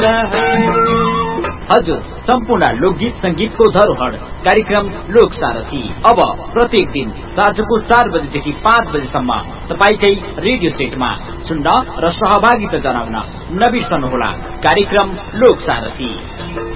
हजुर, सम्पूर्ण लोकगीत संगीतको धरोहर कार्यक्रम लोक सारथी अब प्रत्येक दिन साँझको 4 बजेदेखि 5 बजेसम्म तपाईकै रेडियो सेटमा सुन्न र सहभागिता जनाउन नबिर्सनुहोला कार्यक्रम लोक सारथी।